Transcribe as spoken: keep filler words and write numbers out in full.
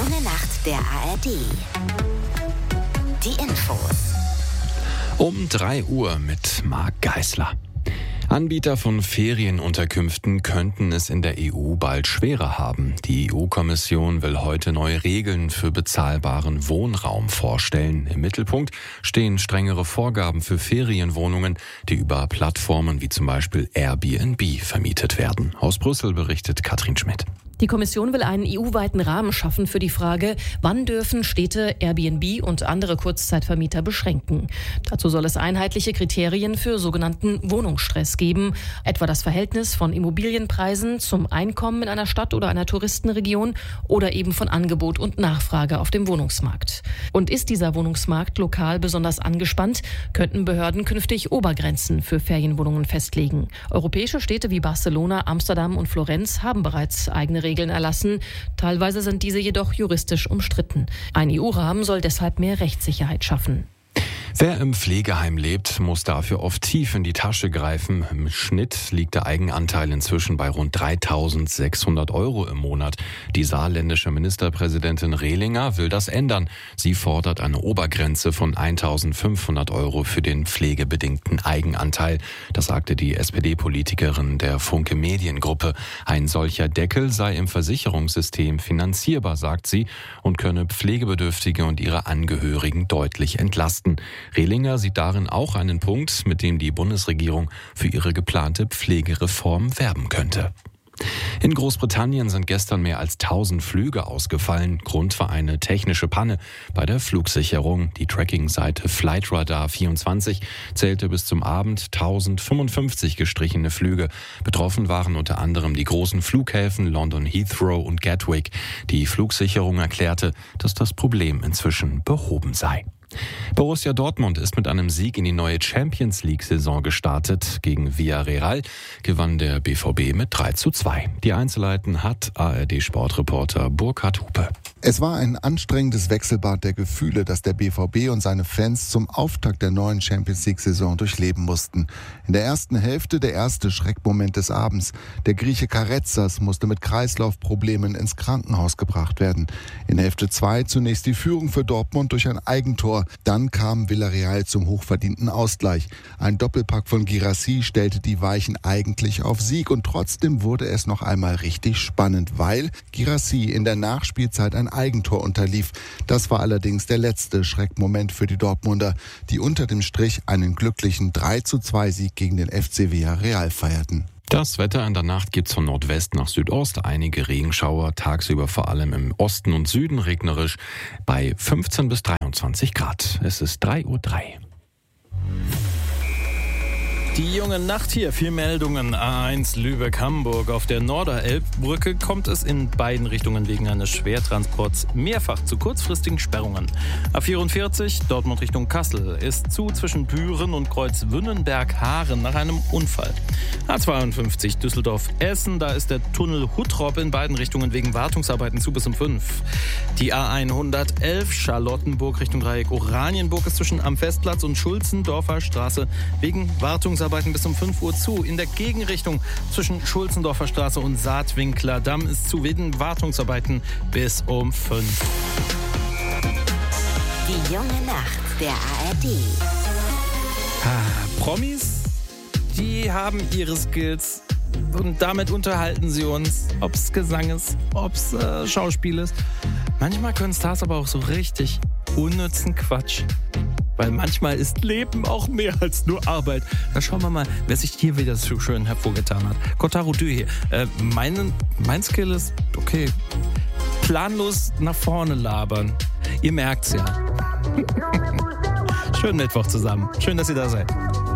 junge Nacht der A R D. Die Infos. Um drei Uhr mit Marc Geisler. Anbieter von Ferienunterkünften könnten es in der E U bald schwerer haben. Die E U-Kommission will heute neue Regeln für bezahlbaren Wohnraum vorstellen. Im Mittelpunkt stehen strengere Vorgaben für Ferienwohnungen, die über Plattformen wie zum Beispiel Airbnb vermietet werden. Aus Brüssel berichtet Katrin Schmidt. Die Kommission will einen E U-weiten Rahmen schaffen für die Frage, wann dürfen Städte Airbnb und andere Kurzzeitvermieter beschränken. Dazu soll es einheitliche Kriterien für sogenannten Wohnungsstress geben, etwa das Verhältnis von Immobilienpreisen zum Einkommen in einer Stadt oder einer Touristenregion oder eben von Angebot und Nachfrage auf dem Wohnungsmarkt. Und ist dieser Wohnungsmarkt lokal besonders angespannt, könnten Behörden künftig Obergrenzen für Ferienwohnungen festlegen. Europäische Städte wie Barcelona, Amsterdam und Florenz haben bereits eigene Regeln erlassen. Teilweise sind diese jedoch juristisch umstritten. Ein E U-Rahmen soll deshalb mehr Rechtssicherheit schaffen. Wer im Pflegeheim lebt, muss dafür oft tief in die Tasche greifen. Im Schnitt liegt der Eigenanteil inzwischen bei rund dreitausendsechshundert Euro im Monat. Die saarländische Ministerpräsidentin Rehlinger will das ändern. Sie fordert eine Obergrenze von eintausendfünfhundert Euro für den pflegebedingten Eigenanteil. Das sagte die S P D-Politikerin der Funke Mediengruppe. Ein solcher Deckel sei im Versicherungssystem finanzierbar, sagt sie, und könne Pflegebedürftige und ihre Angehörigen deutlich entlasten. Rehlinger sieht darin auch einen Punkt, mit dem die Bundesregierung für ihre geplante Pflegereform werben könnte. In Großbritannien sind gestern mehr als tausend Flüge ausgefallen. Grund war eine technische Panne bei der Flugsicherung. Die Tracking-Seite Flightradar vierundzwanzig zählte bis zum Abend tausendfünfundfünfzig gestrichene Flüge. Betroffen waren unter anderem die großen Flughäfen London Heathrow und Gatwick. Die Flugsicherung erklärte, dass das Problem inzwischen behoben sei. Borussia Dortmund ist mit einem Sieg in die neue Champions-League-Saison gestartet. Gegen Villarreal gewann der B V B mit drei zu zwei. Die Einzelheiten hat A R D-Sportreporter Burkhard Hupe. Es war ein anstrengendes Wechselbad der Gefühle, das der B V B und seine Fans zum Auftakt der neuen Champions-League-Saison durchleben mussten. In der ersten Hälfte der erste Schreckmoment des Abends. Der Grieche Karetzas musste mit Kreislaufproblemen ins Krankenhaus gebracht werden. In Hälfte zwei zunächst die Führung für Dortmund durch ein Eigentor. Dann kam Villarreal zum hochverdienten Ausgleich. Ein Doppelpack von Guirassy stellte die Weichen eigentlich auf Sieg und trotzdem wurde es noch einmal richtig spannend, weil Guirassy in der Nachspielzeit ein Eigentor unterlief. Das war allerdings der letzte Schreckmoment für die Dortmunder, die unter dem Strich einen glücklichen drei zu zwei Sieg gegen den F C Villarreal feierten. Das Wetter in der Nacht gibt's von Nordwest nach Südost. Einige Regenschauer, tagsüber vor allem im Osten und Süden regnerisch bei fünfzehn bis dreiundzwanzig Grad. Es ist drei Uhr drei. Die junge Nacht hier, vier Meldungen. A eins Lübeck-Hamburg. Auf der Norderelbbrücke kommt es in beiden Richtungen wegen eines Schwertransports mehrfach zu kurzfristigen Sperrungen. A vierundvierzig Dortmund Richtung Kassel ist zu zwischen Büren und Kreuz Wünnenberg-Haaren nach einem Unfall. A zweiundfünfzig Düsseldorf-Essen, da ist der Tunnel Huttrop in beiden Richtungen wegen Wartungsarbeiten zu bis um fünf. Die A hundertelf Charlottenburg Richtung Dreieck Oranienburg ist zwischen am Festplatz und Schulzendorfer Straße wegen Wartungsarbeiten bis um fünf Uhr zu. In der Gegenrichtung zwischen Schulzendorfer Straße und Saatwinkler Damm ist zu wegen Wartungsarbeiten bis um fünf. Die junge Nacht der A R D. Ah, Promis, die haben ihre Skills und damit unterhalten sie uns, ob es Gesang ist, ob es äh, Schauspiel ist. Manchmal können Stars aber auch so richtig unnützen Quatsch. Weil manchmal ist Leben auch mehr als nur Arbeit. Da schauen wir mal, wer sich hier wieder so schön hervorgetan hat. Kotaro Dü hier. Äh, mein, mein Skill ist, okay, planlos nach vorne labern. Ihr merkt's ja. Schönen Mittwoch zusammen. Schön, dass ihr da seid.